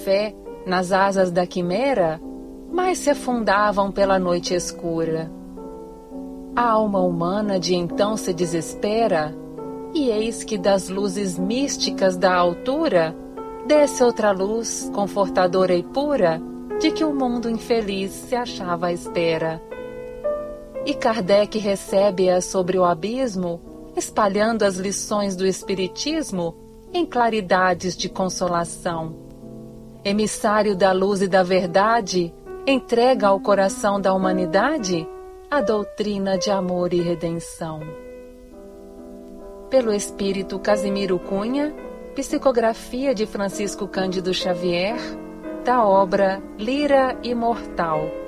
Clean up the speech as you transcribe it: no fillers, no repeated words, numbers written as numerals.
fé nas asas da quimera, mais se afundavam pela noite escura. A alma humana de então se desespera, e eis que das luzes místicas da altura desce outra luz, confortadora e pura, de que o mundo infeliz se achava à espera. E Kardec recebe-a sobre o abismo, espalhando as lições do Espiritismo em claridades de consolação. Emissário da luz e da verdade, entrega ao coração da humanidade a doutrina de amor e redenção. Pelo Espírito Casimiro Cunha, psicografia de Francisco Cândido Xavier, da obra Lira Imortal.